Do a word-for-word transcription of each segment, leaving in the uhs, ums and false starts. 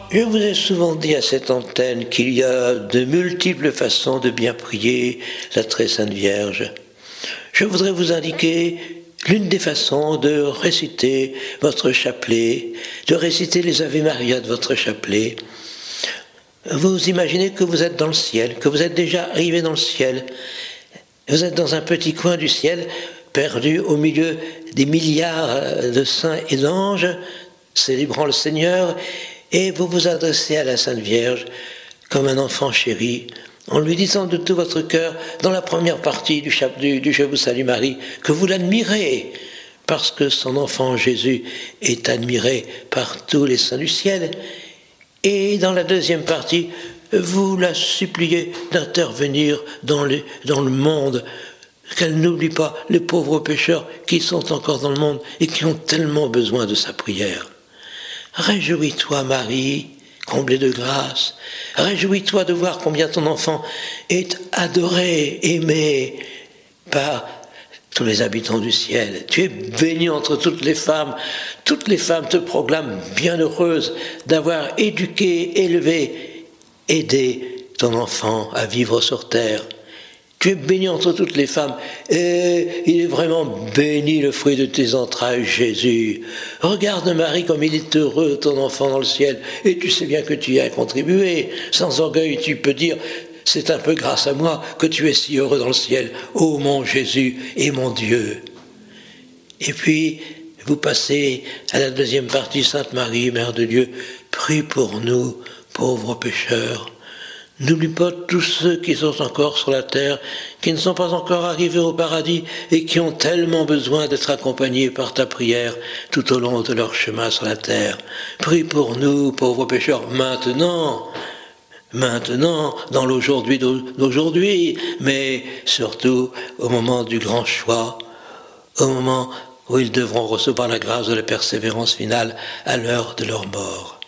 Je vous ai souvent dit à cette antenne qu'il y a de multiples façons de bien prier la très sainte Vierge. Je voudrais vous indiquer l'une des façons de réciter votre chapelet, de réciter les Ave Maria de votre chapelet. Vous imaginez que vous êtes dans le ciel, que vous êtes déjà arrivé dans le ciel. Vous êtes dans un petit coin du ciel, perdu au milieu des milliards de saints et d'anges, célébrant le Seigneur, et vous vous adressez à la Sainte Vierge comme un enfant chéri, en lui disant de tout votre cœur, dans la première partie du, chap- du, du Je vous salue Marie, que vous l'admirez, parce que son enfant Jésus est admiré par tous les saints du ciel. Et dans la deuxième partie, vous la suppliez d'intervenir dans, les, dans le monde, qu'elle n'oublie pas les pauvres pécheurs qui sont encore dans le monde et qui ont tellement besoin de sa prière. Réjouis-toi, Marie, comblée de grâce. Réjouis-toi de voir combien ton enfant est adoré, aimé par tous les habitants du ciel. Tu es bénie entre toutes les femmes. Toutes les femmes te proclament bienheureuse d'avoir éduqué, élevé, aidé ton enfant à vivre sur terre. Tu es bénie entre toutes les femmes, et il est vraiment béni le fruit de tes entrailles, Jésus. Regarde Marie comme il est heureux, ton enfant dans le ciel, et tu sais bien que tu y as contribué. Sans orgueil, tu peux dire, c'est un peu grâce à moi que tu es si heureux dans le ciel, ô mon Jésus et mon Dieu. Et puis, vous passez à la deuxième partie, Sainte Marie, Mère de Dieu, prie pour nous, pauvres pécheurs. N'oublie pas tous ceux qui sont encore sur la terre, qui ne sont pas encore arrivés au paradis et qui ont tellement besoin d'être accompagnés par ta prière tout au long de leur chemin sur la terre. Prie pour nous, pauvres pécheurs, maintenant, maintenant, dans l'aujourd'hui d'aujourd'hui, mais surtout au moment du grand choix, au moment où ils devront recevoir la grâce de la persévérance finale à l'heure de leur mort.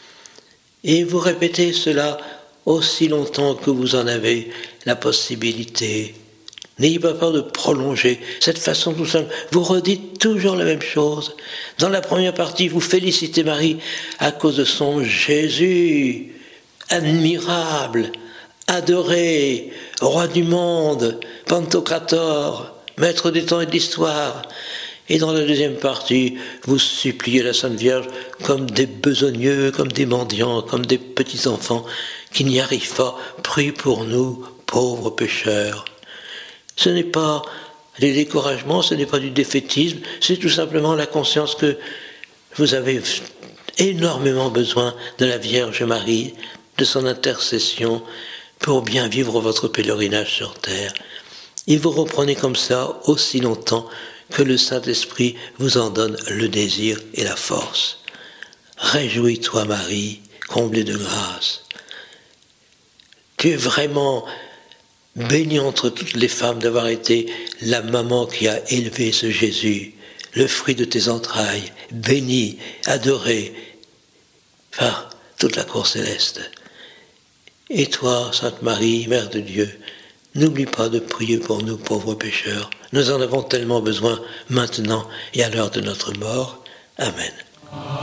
Et vous répétez cela aussi longtemps que vous en avez la possibilité. N'ayez pas peur de prolonger cette façon tout simple. Vous redites toujours la même chose. Dans la première partie, vous félicitez Marie à cause de son Jésus, admirable, adoré, roi du monde, Pantocrator, maître des temps et de l'histoire. Et dans la deuxième partie, vous suppliez la Sainte Vierge comme des besogneux, comme des mendiants, comme des petits-enfants qui n'y arrivent pas. Prie pour nous, pauvres pécheurs. Ce n'est pas des découragements, ce n'est pas du défaitisme, c'est tout simplement la conscience que vous avez énormément besoin de la Vierge Marie, de son intercession, pour bien vivre votre pèlerinage sur terre. Et vous reprenez comme ça aussi longtemps que le Saint-Esprit vous en donne le désir et la force. Réjouis-toi, Marie, comblée de grâce. Tu es vraiment bénie entre toutes les femmes d'avoir été la maman qui a élevé ce Jésus, le fruit de tes entrailles, béni, adoré par toute la cour céleste. Et toi, Sainte Marie, Mère de Dieu, n'oublie pas de prier pour nous, pauvres pécheurs. Nous en avons tellement besoin maintenant et à l'heure de notre mort. Amen.